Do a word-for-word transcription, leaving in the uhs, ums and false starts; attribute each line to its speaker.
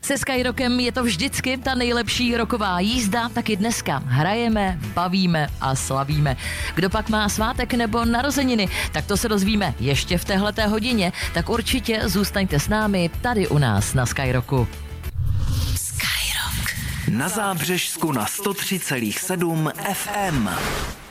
Speaker 1: Se Skyrockem je to vždycky ta nejlepší roková jízda, tak i dneska hrajeme, bavíme a slavíme. Kdo pak má svátek nebo narozeniny, tak to se dozvíme ještě v téhleté hodině, tak určitě zůstaňte s námi tady u nás na Skyrocku.
Speaker 2: Na Zábřežsku na sto tři celá sedm ef em.